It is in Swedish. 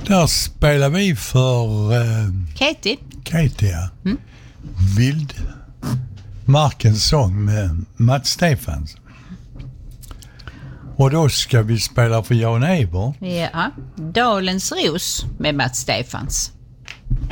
Där spelar vi för Katie. Vildmarkens sång med Mats Stefans. Och då ska vi spela för Jan Eber. Ja, Dalens ros med Mats Stefans.